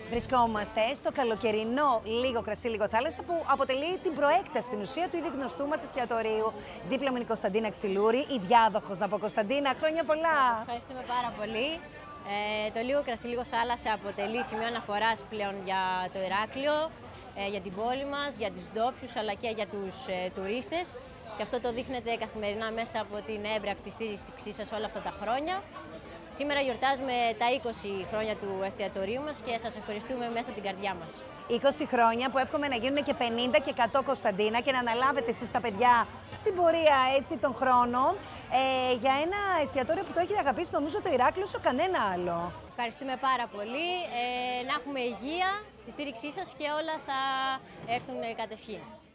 Βρισκόμαστε στο καλοκαιρινό Λίγο Κρασί, Λίγο Θάλασσα, που αποτελεί την προέκταση στην ουσία του ήδη γνωστού μας εστιατορίου. Δίπλα μου είναι η Κωνσταντίνα Ξυλούρη, η διάδοχος από Κωνσταντίνα. Χρόνια πολλά! Ευχαριστούμε πάρα πολύ. Το Λίγο Κρασί, Λίγο Θάλασσα αποτελεί σημείο αναφοράς πλέον για το Ηράκλειο, για την πόλη μας, για τους ντόπιους αλλά και για τους τουρίστες. Και αυτό το δείχνετε καθημερινά μέσα από την έμπρακτη στήριξή σας όλα αυτά τα χρόνια. Σήμερα γιορτάζουμε τα 20 χρόνια του εστιατορίου μας και σας ευχαριστούμε μέσα από την καρδιά μας. 20 χρόνια που εύχομαι να γίνουν και 50 και 100, Κωνσταντίνα, και να αναλάβετε εσείς τα παιδιά στην πορεία έτσι των χρόνων για ένα εστιατόριο που το έχετε αγαπήσει, νομίζω, το Ηράκλειο όσο κανένα άλλο. Ευχαριστούμε πάρα πολύ. Να έχουμε υγεία, τη στήριξή σας και όλα θα έρθουν κατευχήν.